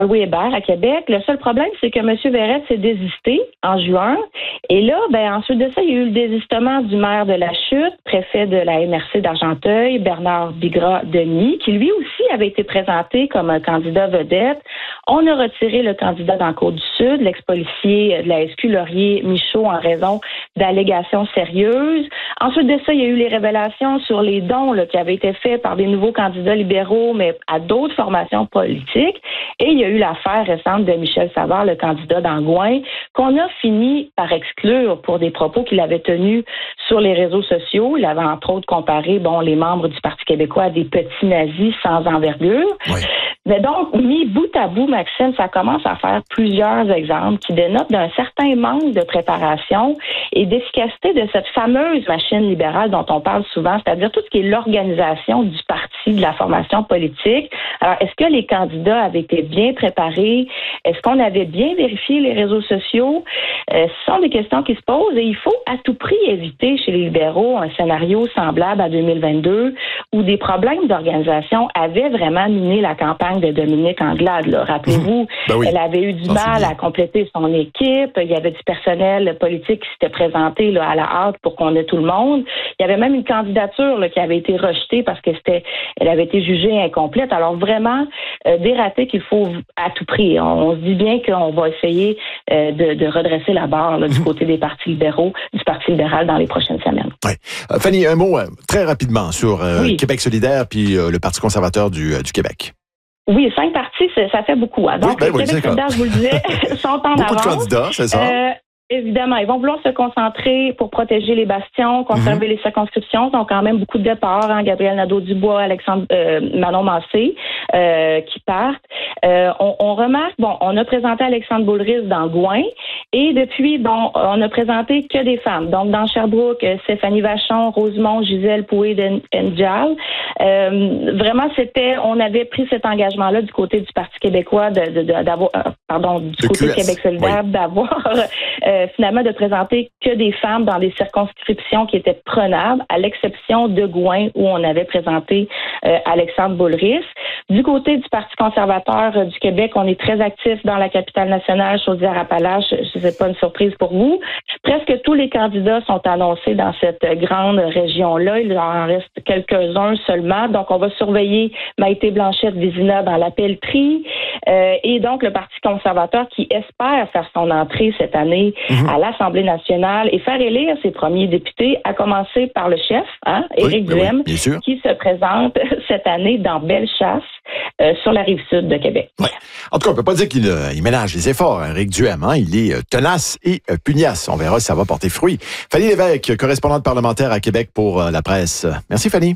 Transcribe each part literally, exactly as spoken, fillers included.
Louis Hébert à Québec. Le seul problème, c'est que M. Verrette s'est désisté en juin. Et là, ben, ensuite de ça, il y a eu le désistement du maire de la Chute, préfet de la M R C d'Argenteuil, Bernard Bigra-Denis, qui lui aussi avait été présenté comme un candidat vedette. On a retiré le candidat dans Côte-du-Sud, l'ex-policier de la S Q Laurier Michaud, en raison d'allégations sérieuses. Ensuite de ça, il y a eu les révélations sur les dons là, qui avaient été faits par des nouveaux candidats libéraux, mais à d'autres formations politiques. Et il y a eu l'affaire récente de Michel Savard, le candidat d'Angouin, qu'on a fini par exclure pour des propos qu'il avait tenus sur les réseaux sociaux. Il avait entre autres comparé bon, les membres du Parti québécois à des petits nazis sans envergure. Oui. Mais donc, mis bout à bout, Maxime, ça commence à faire plusieurs exemples qui dénotent d'un certain manque de préparation et d'efficacité de cette fameuse machine libérale dont on parle souvent, c'est-à-dire tout ce qui est l'organisation du parti, de la formation politique. Alors, est-ce que les candidats avaient été bien préparés? Est-ce qu'on avait bien vérifié les réseaux sociaux? Euh, ce sont des questions qui se posent et il faut à tout prix éviter chez les libéraux un scénario semblable à deux mille vingt-deux où des problèmes d'organisation avaient vraiment miné la campagne de Dominique Anglade. Là. Rappelez-vous, ben oui. elle avait eu du Non, mal à compléter son équipe. Il y avait du personnel politique qui s'était présenté là, à la hâte pour qu'on ait tout le monde. Il y avait même une candidature là, qui avait été rejetée parce que c'était, elle avait été jugée incomplète. Alors vraiment, euh, des ratés qu'il faut à tout prix. On, on se dit bien qu'on va essayer euh, de, de redresser la barre là, du mmh. côté des partis libéraux, du Parti libéral dans les prochaines semaines. Ouais. Euh, Fanny, un mot euh, très rapidement sur euh, oui. Québec solidaire puis euh, le Parti conservateur du, euh, du Québec. Oui, cinq partis, ça fait beaucoup. Hein. Donc, oui, ben les oui, Québec solidaire, je vous le disais, sont en beaucoup avance. Beaucoup de candidats, c'est ça? Euh, Évidemment, ils vont vouloir se concentrer pour protéger les bastions, conserver mm-hmm. les circonscriptions. Donc, quand même beaucoup de départs. Hein, Gabriel Nadeau-Dubois, Alexandre euh, Manon Massé euh, qui partent. Euh, on, on remarque, bon, on a présenté Alexandre Boulris dans Gouin et depuis, bon, on a présenté que des femmes. Donc, dans Sherbrooke, Stéphanie Vachon, Rosemont, Gisèle Poué-Ndjal. Euh, vraiment, c'était, on avait pris cet engagement-là du côté du Parti québécois de, de, de d'avoir, euh, pardon, du de côté Q S. du Québec solidaire, oui. d'avoir euh, finalement de présenter que des femmes dans des circonscriptions qui étaient prenables, à l'exception de Gouin où on avait présenté euh, Alexandre Boulris. Du côté du Parti conservateur euh, du Québec, on est très actif dans la capitale nationale, Chaudière-Appalaches, ce n'est pas une surprise pour vous. Presque tous les candidats sont annoncés dans cette grande région-là. Il en reste quelques-uns seulement. Donc, on va surveiller Maïté Blanchette-Vizina dans la pelleterie. Euh, et donc, le Parti conservateur qui espère faire son entrée cette année mm-hmm. à l'Assemblée nationale et faire élire ses premiers députés, à commencer par le chef, hein, Éric oui, Duhem, oui, qui se présente cette année dans Bellechasse, euh, sur la Rive-Sud de Québec. Ouais. En tout cas, on ne peut pas dire qu'il euh, il ménage les efforts, Éric Duhem. Hein? Il est euh, tenace et euh, pugnace. On verra si ça va porter fruit. Fanny Lévesque, correspondante parlementaire à Québec pour euh, la presse. Merci, Fanny.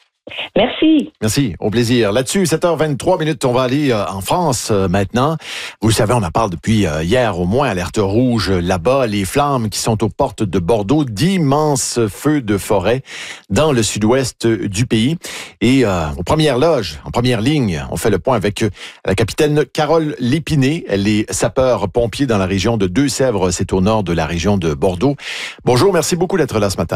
Merci. Merci, au plaisir. Là-dessus, sept heures vingt-trois minutes, on va aller euh, en France euh, maintenant. Vous le savez, on en parle depuis euh, hier au moins, alerte rouge là-bas, les flammes qui sont aux portes de Bordeaux, d'immenses feux de forêt dans le sud-ouest du pays. Et euh, aux premières loges, en première ligne, on fait le point avec la capitaine Carole Lépiné. Elle est sapeur-pompier dans la région de Deux-Sèvres, c'est au nord de la région de Bordeaux. Bonjour, merci beaucoup d'être là ce matin.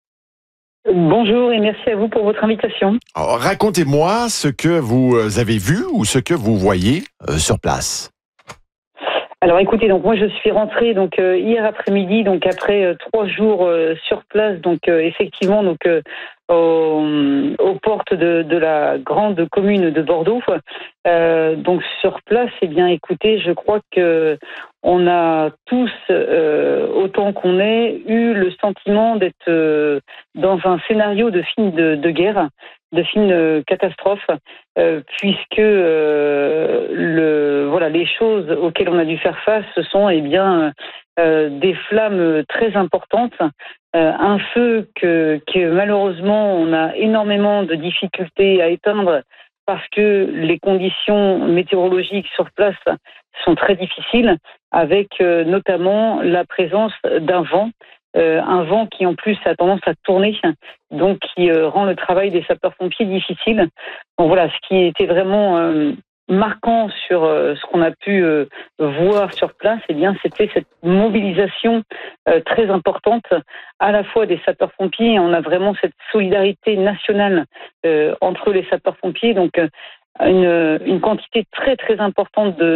Bonjour et merci à vous pour votre invitation. Alors, racontez-moi ce que vous avez vu ou ce que vous voyez euh, sur place. Alors écoutez, donc moi je suis rentrée donc euh, hier après-midi, donc après euh, trois jours euh, sur place, donc euh, effectivement donc euh, aux, aux portes de, de la grande commune de Bordeaux. Euh, donc sur place, eh bien écoutez, je crois que on a tous, euh, autant qu'on est, eu le sentiment d'être euh, dans un scénario de film de, de guerre, de film de catastrophe, euh, puisque euh, le, voilà, les choses auxquelles on a dû faire face, ce sont eh bien euh, des flammes très importantes, euh, un feu que, que malheureusement on a énormément de difficultés à éteindre parce que les conditions météorologiques sur place sont très difficiles, avec euh, notamment la présence d'un vent, euh, un vent qui en plus a tendance à tourner, donc qui euh, rend le travail des sapeurs-pompiers difficile. Donc voilà, ce qui était vraiment euh, marquant sur euh, ce qu'on a pu euh, voir sur place, eh bien, c'était cette mobilisation euh, très importante, à la fois des sapeurs-pompiers. On a vraiment cette solidarité nationale euh, entre les sapeurs-pompiers. Donc, euh, une, une quantité très très importante de